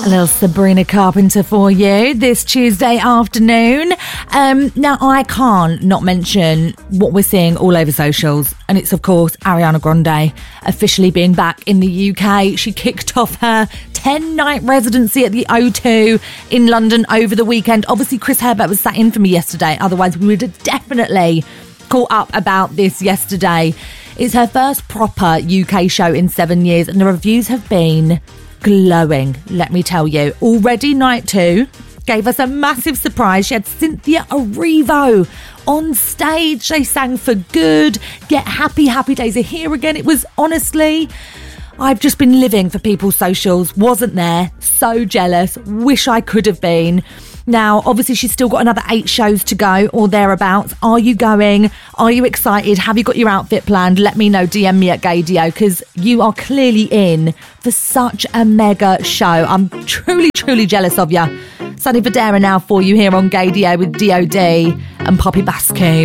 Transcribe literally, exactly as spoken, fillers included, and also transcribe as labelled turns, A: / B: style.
A: A little Sabrina Carpenter for you this Tuesday afternoon. Um, now, I can't not mention what we're seeing all over socials, and it's, of course, Ariana Grande officially being back in the U K. She kicked off her ten-night residency at the O two in London over the weekend. Obviously, Chris Herbert was sat in for me yesterday, otherwise we would have definitely caught up about this yesterday. It's her first proper U K show in seven years, and the reviews have been glowing, let me tell you. Already night two gave us a massive surprise. She had Cynthia Erivo on stage. They sang For Good, Get Happy, Happy Days Are Here Again. It was honestly, I've just been living for people's socials. Wasn't there. So jealous. Wish I could have been. Now, obviously, she's still got another eight shows to go or thereabouts. Are you going? Are you excited? Have you got your outfit planned? Let me know. D M me at Gaydio, because you are clearly in for such a mega show. I'm truly, truly jealous of you. Sunny Federa now for you here on Gaydio with D O D and Poppy Basque.